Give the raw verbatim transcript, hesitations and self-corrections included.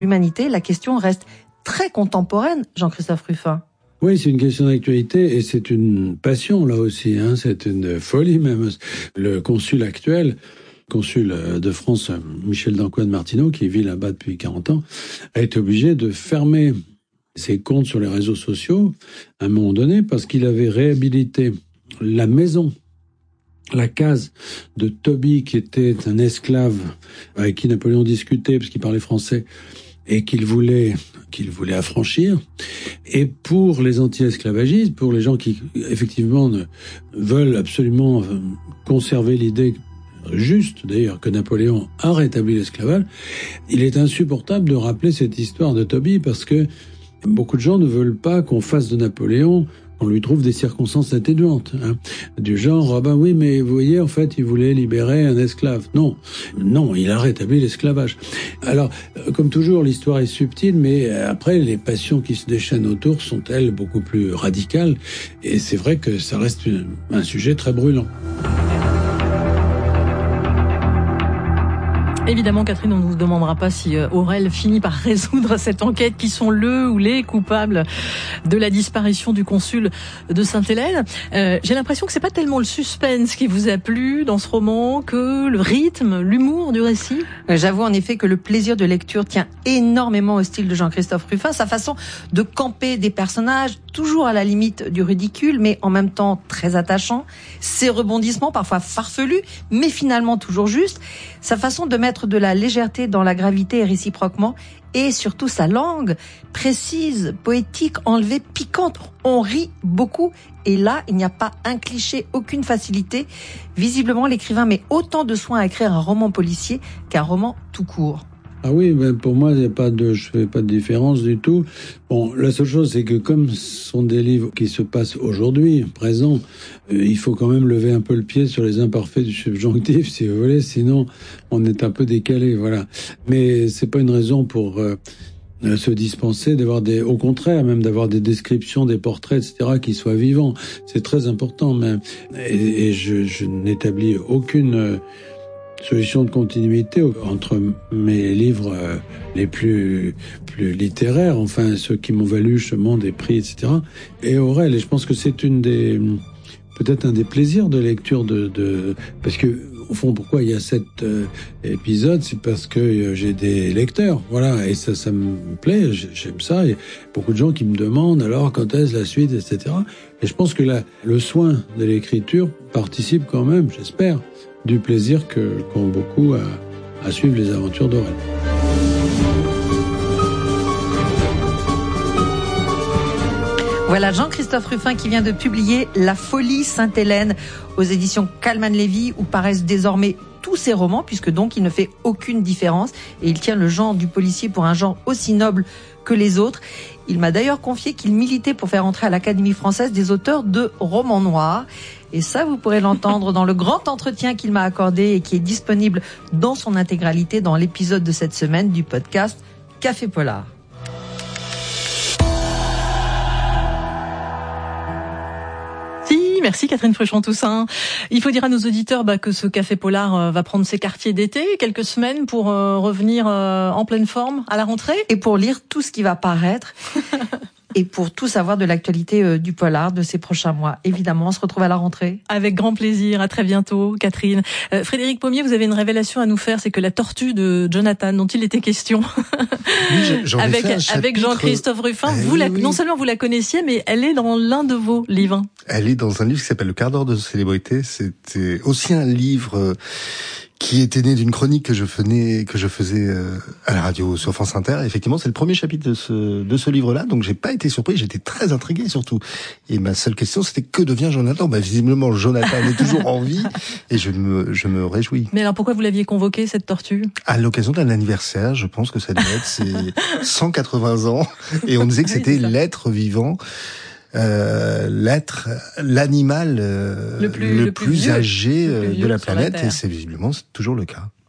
l'humanité, la question reste très contemporaine, Jean-Christophe Rufin. Oui, c'est une question d'actualité et c'est une passion là aussi, hein, c'est une folie même. Le consul actuel, consul de France, Michel d'Ancois de Martineau, qui vit là-bas depuis quarante ans, a été obligé de fermer ses comptes sur les réseaux sociaux à un moment donné parce qu'il avait réhabilité la maison, la case de Toby, qui était un esclave avec qui Napoléon discutait parce qu'il parlait français et qu'il voulait qu'il voulait affranchir. Et pour les anti-esclavagistes, pour les gens qui effectivement ne veulent absolument conserver l'idée juste d'ailleurs que Napoléon a rétabli l'esclavage, il est insupportable de rappeler cette histoire de Toby parce que beaucoup de gens ne veulent pas qu'on fasse de Napoléon, on lui trouve des circonstances atténuantes, hein, du genre, ah ben oui, mais vous voyez, en fait, il voulait libérer un esclave. Non, non, il a rétabli l'esclavage. Alors, comme toujours, l'histoire est subtile, mais après, les passions qui se déchaînent autour sont, elles, beaucoup plus radicales, et c'est vrai que ça reste une, un sujet très brûlant. Évidemment, Catherine, on ne vous demandera pas si Aurel finit par résoudre cette enquête, qui sont le ou les coupables de la disparition du consul de Sainte-Hélène. Euh, j'ai l'impression que c'est pas tellement le suspense qui vous a plu dans ce roman que le rythme, l'humour du récit. J'avoue en effet que le plaisir de lecture tient énormément au style de Jean-Christophe Rufin, sa façon de camper des personnages, toujours à la limite du ridicule, mais en même temps très attachant, ses rebondissements parfois farfelus, mais finalement toujours justes, sa façon de mettre de la légèreté dans la gravité et réciproquement, et surtout sa langue, précise, poétique, enlevée, piquante. On rit beaucoup, et là, il n'y a pas un cliché, aucune facilité. Visiblement, l'écrivain met autant de soin à écrire un roman policier qu'un roman tout court. Ah oui, ben pour moi, il y a pas de, je fais pas de différence du tout. Bon, la seule chose, c'est que comme ce sont des livres qui se passent aujourd'hui, présent, euh, il faut quand même lever un peu le pied sur les imparfaits du subjonctif, si vous voulez, sinon on est un peu décalé, voilà. Mais c'est pas une raison pour euh, se dispenser d'avoir des, au contraire, même d'avoir des descriptions, des portraits, et cetera, qui soient vivants. C'est très important, même. Et, et je, je n'établis aucune euh, solution de continuité entre mes livres euh, les plus plus littéraires, enfin ceux qui m'ont valu justement des prix, et cetera, et Aurel. Et je pense que c'est une des peut-être un des plaisirs de lecture de, de parce que au fond, pourquoi il y a cet euh, épisode, c'est parce que euh, j'ai des lecteurs, voilà, et ça, ça me plaît, j'aime ça. Il y a beaucoup de gens qui me demandent alors quand est-ce la suite, et cetera. Et je pense que la, le soin de l'écriture participe quand même, j'espère, du plaisir que qu'ont beaucoup à, à suivre les aventures d'Aurel. Voilà Jean-Christophe Rufin qui vient de publier La Folie Sainte-Hélène aux éditions Calman-Lévy, où paraissent désormais tous ses romans, puisque donc il ne fait aucune différence et il tient le genre du policier pour un genre aussi noble que les autres. Il m'a d'ailleurs confié qu'il militait pour faire entrer à l'Académie française des auteurs de romans noirs. Et ça, vous pourrez l'entendre dans le grand entretien qu'il m'a accordé et qui est disponible dans son intégralité dans l'épisode de cette semaine du podcast Café Polar. Merci Catherine Fruchon-Toussaint. Il faut dire à nos auditeurs bah, que ce Café Polar euh, va prendre ses quartiers d'été, quelques semaines pour euh, revenir euh, en pleine forme à la rentrée. Et pour lire tout ce qui va paraître et pour tout savoir de l'actualité euh, du polar de ces prochains mois. Évidemment, on se retrouve à la rentrée. Avec grand plaisir. À très bientôt, Catherine. Euh, Frédéric Pommier, vous avez une révélation à nous faire, c'est que la tortue de Jonathan, dont il était question, oui, j'en ai avec, fait un chapitre... avec Jean-Christophe Rufin, eh vous oui, la, oui. non seulement vous la connaissiez, mais elle est dans l'un de vos livres. Elle est dans un livre qui s'appelle Le quart d'heure de célébrité. C'était aussi un livre qui était né d'une chronique que je faisais, que je faisais à la radio sur France Inter. Et effectivement, c'est le premier chapitre de ce, de ce livre-là. Donc, j'ai pas été surpris. J'étais très intrigué, surtout. Et ma seule question, c'était que devient Jonathan? Bah, visiblement, Jonathan est toujours en vie. Et je me, je me réjouis. Mais alors, pourquoi vous l'aviez convoqué, cette tortue? À l'occasion d'un anniversaire. Je pense que ça devait être ses cent quatre-vingts ans. Et on disait que c'était oui, l'être vivant. Euh, l'être, l'animal euh, le plus, le le plus, plus vieux, âgé le plus de la planète, la et c'est visiblement c'est toujours le cas.